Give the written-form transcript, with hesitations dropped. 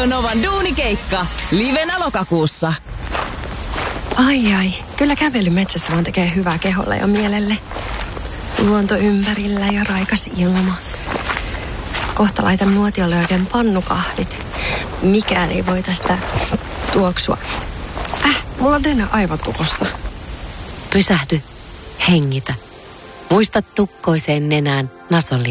Radionovan duunikeikka. Livenä lokakuussa. Ai, kyllä kävely metsässä vaan tekee hyvää keholle ja mielelle. Luonto ympärillä ja raikas ilma. Kohta laitan nuotiolle oikein pannukahvit. Mikään ei voi tästä tuoksua. Mulla on Dena aivan tukossa. Pysähdy, hengitä. Muista tukkoiseen nenään Nasolin.